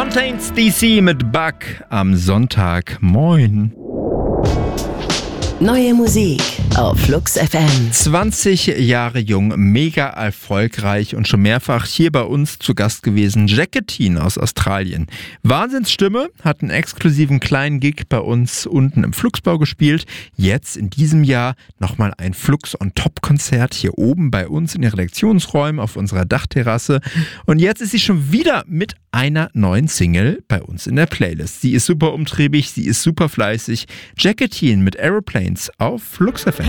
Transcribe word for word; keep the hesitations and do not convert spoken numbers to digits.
Fontaines D C mit Bug am Sonntag. Moin. Neue Musik auf Flux F M. zwanzig Jahre jung, mega erfolgreich und schon mehrfach hier bei uns zu Gast gewesen. Jacqueline aus Australien. Wahnsinnsstimme, hat einen exklusiven kleinen Gig bei uns unten im Fluxbau gespielt. Jetzt in diesem Jahr nochmal ein Flux-on-Top-Konzert hier oben bei uns in den Redaktionsräumen auf unserer Dachterrasse. Und jetzt ist sie schon wieder mit einer neuen Single bei uns in der Playlist. Sie ist super umtriebig, sie ist super fleißig. Jacqueline mit Aeroplanes auf Flux F M.